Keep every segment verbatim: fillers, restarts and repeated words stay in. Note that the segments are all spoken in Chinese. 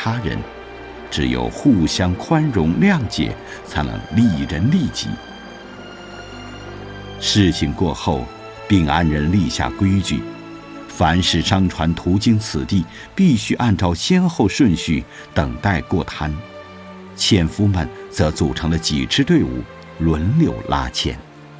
他人，只有互相宽容谅解，才能利人利己。事情过后，秉安人立下规矩，凡是商船途经此地，必须按照先后顺序等待过滩。纤夫们则组成了几支队伍，轮流拉纤。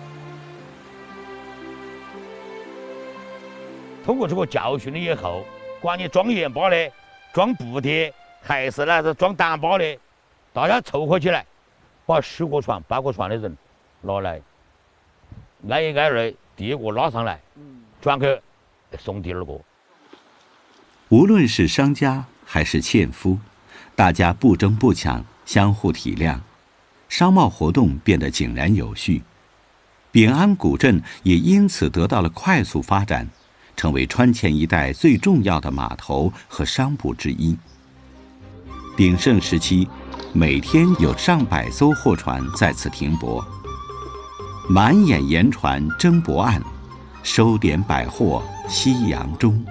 通过这个教训了以后，管你装盐巴的、装布的，还是那是装单包的，大家凑合起来，把十个船、八个船的人拿来，挨一挨二，第一个拉上来，转去送第二个。 无论是商家还是纤夫，大家不争不抢，相互体谅，商贸活动变得井然有序。秉安古镇也因此得到了快速发展，成为川黔一带最重要的码头和商埠之一。鼎盛时期，每天有上百艘货船在此停泊，满眼盐船争泊岸，收点百货夕阳中。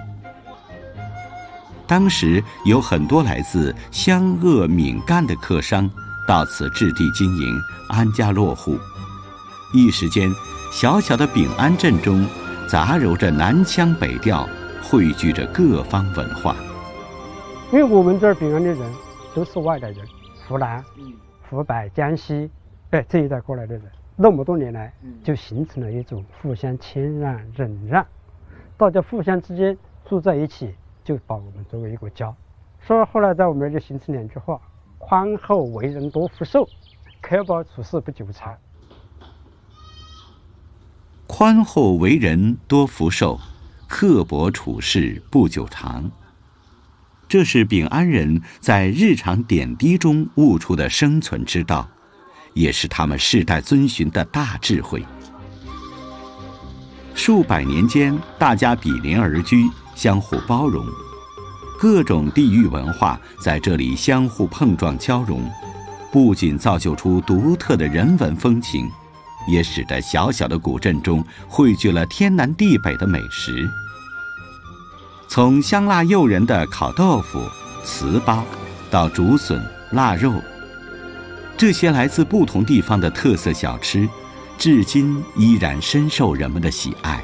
当时有很多来自湘鄂闽赣的客商到此置地经营，安家落户。一时间，小小的秉安镇中杂糅着南腔北调，汇聚着各方文化。 因为我们这儿秉安的人都是外来人，湖南、湖北、江西，哎这一带过来的人，那么多年来就形成了一种互相谦让、忍让，大家互相之间住在一起，就把我们作为一个家。所以后来在我们这儿就形成两句话：宽厚为人多福寿，刻薄处事不久长。 宽厚为人多福寿，刻薄处事不久长。这是秉安人在日常点滴中悟出的生存之道，也是他们世代遵循的大智慧。数百年间，大家比邻而居，相互包容，各种地域文化在这里相互碰撞交融，不仅造就出独特的人文风情，也使得小小的古镇中汇聚了天南地北的美食。从香辣诱人的烤豆腐、糍粑，到竹笋、腊肉，这些来自不同地方的特色小吃，至今依然深受人们的喜爱。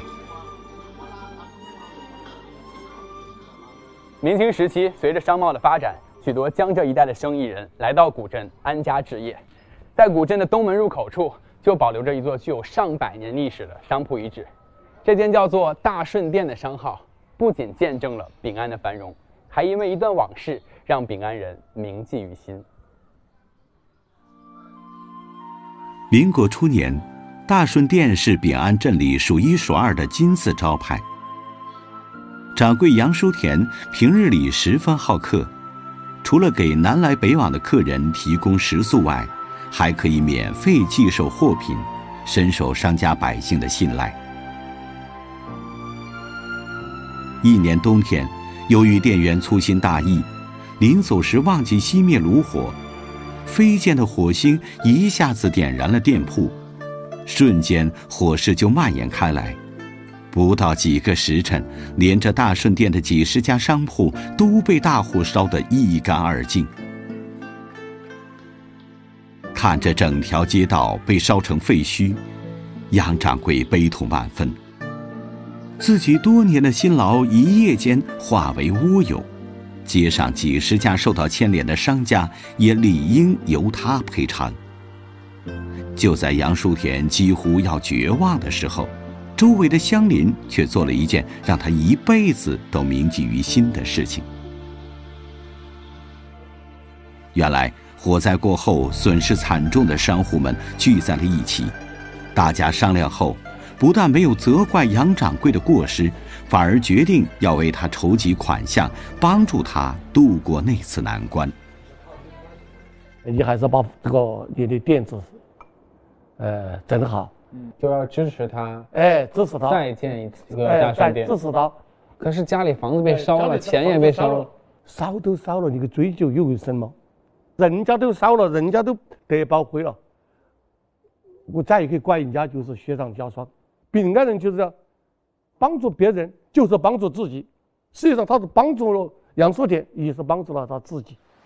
明清时期，随着商贸的发展，许多江浙一带的生意人来到古镇安家置业。在古镇的东门入口处，就保留着一座具有上百年历史的商铺遗址。这间叫做大顺店的商号，不仅见证了秉安的繁荣，还因为一段往事让秉安人铭记于心。 民国初年，大顺店是秉安镇里数一数二的金字招牌。掌柜杨书田平日里十分好客，除了给南来北往的客人提供食宿外，还可以免费寄售货品，深受商家百姓的信赖。一年冬天，由于店员粗心大意，临走时忘记熄灭炉火，飞溅的火星一下子点燃了店铺，瞬间火势就蔓延开来。不到几个时辰，连着大顺店的几十家商铺都被大火烧得一干二净。看着整条街道被烧成废墟，杨掌柜悲痛万分。自己多年的辛劳一夜间化为乌有，街上几十家受到牵连的商家也理应由他赔偿。就在杨书田几乎要绝望的时候，周围的乡邻却做了一件让他一辈子都铭记于心的事情。原来火灾过后损失惨重的商户们聚在了一起，大家商量后，不但没有责怪杨掌柜的过失，反而决定要为他筹集款项，帮助他度过那次难关。 你还是把这个你的店子呃整好， 就要支持他， 哎，支持他再建一个大顺店， 哎、支持他。 可是家里房子被烧了，哎、钱也被烧了， 烧都烧了，你个追究有什么？人家都烧了，人家都得报亏了，我再也可以怪人家就是雪上加霜。秉安人就是这样，帮助别人就是帮助自己，实际上他是帮助了杨书田，也是帮助了他自己。